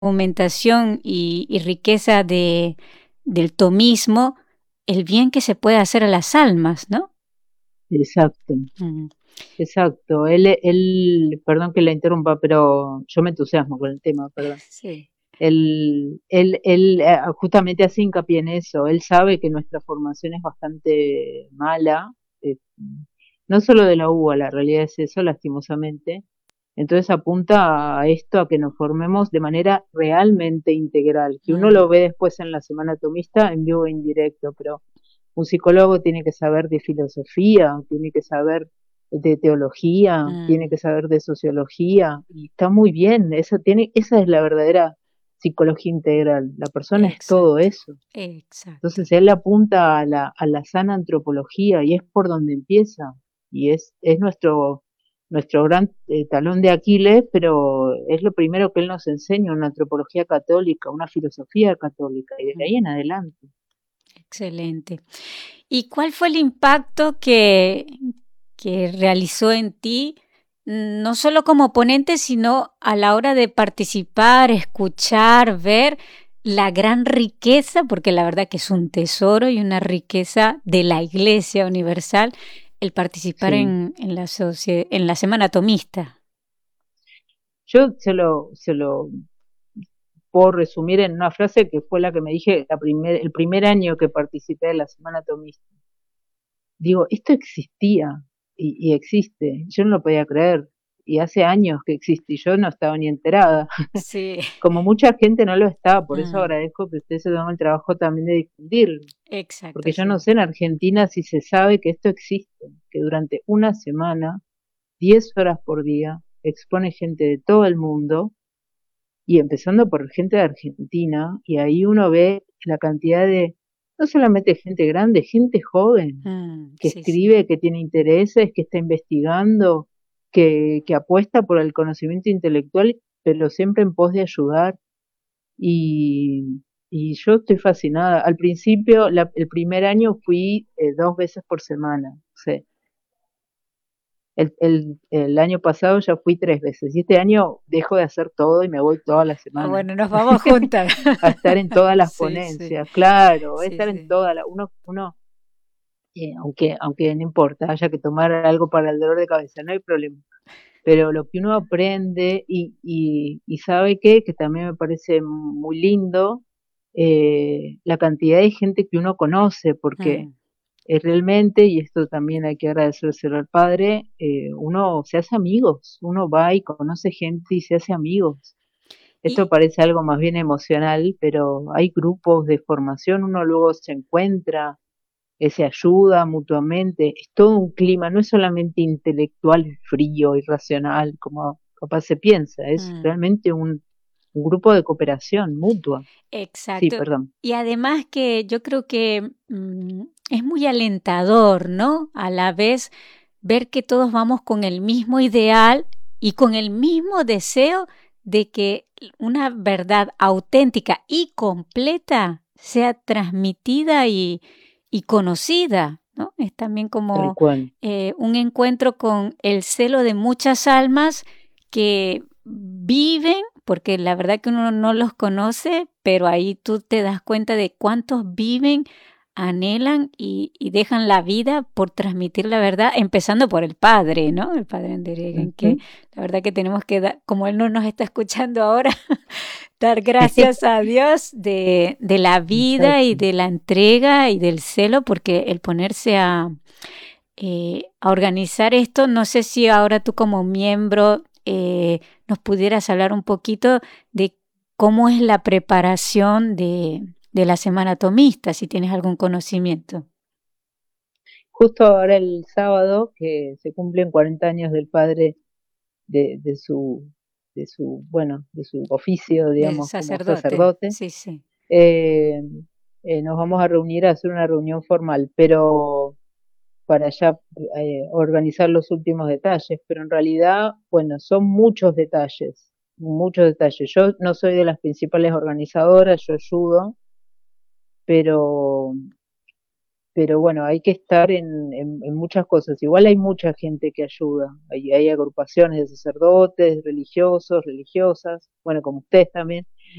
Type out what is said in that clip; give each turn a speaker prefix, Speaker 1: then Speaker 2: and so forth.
Speaker 1: argumentación y riqueza del tomismo, el bien que se puede hacer a las almas, ¿no?
Speaker 2: Exacto,
Speaker 1: Mm.
Speaker 2: exacto. Perdón que la interrumpa, pero yo me entusiasmo con el tema, perdón.
Speaker 1: Sí.
Speaker 2: Él justamente hace hincapié en eso. Él sabe que nuestra formación es bastante mala, eh, no solo de la UBA, la realidad es eso, lastimosamente. Entonces apunta a esto, a que nos formemos de manera realmente integral, que uno
Speaker 1: Mm,
Speaker 2: lo ve después en la Semana Tomista en vivo e indirecto, pero un psicólogo tiene que saber de filosofía, tiene que saber de teología, tiene
Speaker 1: mm,
Speaker 2: que saber de sociología, y está muy bien, esa es la verdadera psicología integral, la persona es todo
Speaker 1: exacto,
Speaker 2: eso.
Speaker 1: exacto.
Speaker 2: Entonces él apunta a la sana antropología y es por donde empieza, y es nuestro gran talón de Aquiles, pero es lo primero que él nos enseña, una antropología católica, una filosofía católica, y de ahí
Speaker 1: Mm,
Speaker 2: en adelante.
Speaker 1: excelente. ¿Y cuál fue el impacto que realizó en ti, no solo como ponente, sino a la hora de participar, escuchar, ver la gran riqueza, porque la verdad que es un tesoro y una riqueza de la Iglesia Universal, el participar
Speaker 2: Sí.
Speaker 1: en la Semana Tomista?
Speaker 2: Yo se lo puedo resumir en una frase que fue la que me dije el primer año que participé de la Semana Tomista. Digo, esto existía y existe. Yo no lo podía creer. Y hace años que existe y yo no estaba ni enterada.
Speaker 1: Sí,
Speaker 2: Como mucha gente no lo está, por eso
Speaker 1: mm,
Speaker 2: agradezco que usted se tome el trabajo también de difundirlo.
Speaker 1: exacto,
Speaker 2: Porque yo no
Speaker 1: sí.
Speaker 2: sé en Argentina si se sabe que esto existe, que durante una semana, 10 horas por día, expone gente de todo el mundo y empezando por gente de Argentina, y ahí uno ve la cantidad de, no solamente gente grande, gente joven, que
Speaker 1: Sí, sí.
Speaker 2: escribe, que tiene intereses, que está investigando, que apuesta por el conocimiento intelectual, pero siempre en pos de ayudar. Y yo estoy fascinada. Al principio, el primer año fui 2 veces por semana. O sea, el año pasado ya fui 3 veces. Y este año dejo de hacer todo y me voy toda la
Speaker 1: Ah,
Speaker 2: semana.
Speaker 1: bueno, nos vamos juntas.
Speaker 2: A estar en todas las
Speaker 1: Sí, sí,
Speaker 2: ponencias, claro, a
Speaker 1: sí,
Speaker 2: estar en
Speaker 1: sí.
Speaker 2: todas las, aunque no importa, haya que tomar algo para el dolor de cabeza, no hay problema. Pero lo que uno aprende y sabe que también me parece muy lindo, la cantidad de gente que uno conoce, porque
Speaker 1: Mm.
Speaker 2: realmente, y esto también hay que agradecérselo al padre, uno se hace amigos, uno va y conoce gente y se hace amigos. Esto
Speaker 1: Y,
Speaker 2: parece algo más bien emocional, pero hay grupos de formación, uno luego se encuentra, se ayuda mutuamente, es todo un clima, no es solamente intelectual, frío, irracional, como capaz se piensa, es
Speaker 1: mm,
Speaker 2: realmente un grupo de cooperación mutua. Sí,
Speaker 1: exacto.
Speaker 2: perdón.
Speaker 1: Y además que yo creo que es muy alentador, ¿no? A la vez ver que todos vamos con el mismo ideal y con el mismo deseo de que una verdad auténtica y completa sea transmitida y conocida, ¿no? Es también
Speaker 2: Tal
Speaker 1: como
Speaker 2: cual.
Speaker 1: un encuentro con el celo de muchas almas que viven, porque la verdad que uno no los conoce, pero ahí tú te das cuenta de cuántos viven, anhelan y dejan la vida por transmitir la verdad, empezando por el padre, ¿no? El padre Andereggen, que
Speaker 2: Ujú.
Speaker 1: la verdad que tenemos que dar, como él no nos está escuchando ahora, dar gracias a Dios de la vida y
Speaker 2: Exacto.
Speaker 1: de la entrega y del celo, porque el ponerse a organizar esto, no sé si ahora tú como miembro nos pudieras hablar un poquito de cómo es la preparación de la Semana Tomista, si tienes algún conocimiento.
Speaker 2: Justo ahora el sábado, que se cumplen 40 años del padre de, de su, de su oficio,
Speaker 1: De
Speaker 2: digamos, como
Speaker 1: sacerdote,
Speaker 2: sacerdote,
Speaker 1: sí, sí.
Speaker 2: eh, nos vamos a reunir a hacer una reunión formal, pero para ya organizar los últimos detalles, pero en realidad, bueno, son muchos detalles, muchos detalles. Yo no soy de las principales organizadoras, yo ayudo, pero bueno, hay que estar en muchas cosas. Igual hay mucha gente que ayuda. Hay agrupaciones de sacerdotes, religiosos, religiosas, bueno, como ustedes también.